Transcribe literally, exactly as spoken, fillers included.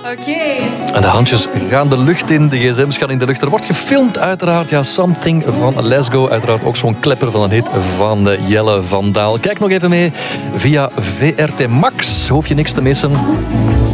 Oké. En de handjes gaan de lucht in, de gsm's gaan in de lucht. Er wordt gefilmd uiteraard. Ja, Something van Let's Go. Uiteraard ook zo'n klepper van een hit van Jelle van Daal. Kijk nog even mee via V R T Max. Hoef je niks te missen.